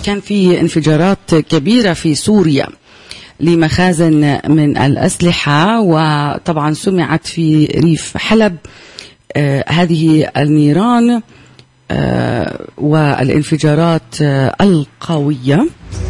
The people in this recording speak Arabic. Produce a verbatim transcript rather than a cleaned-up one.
كان في انفجارات كبيرة في سوريا لمخازن من الأسلحة، وطبعا سمعت في ريف حلب آه هذه النيران آه والانفجارات آه القوية.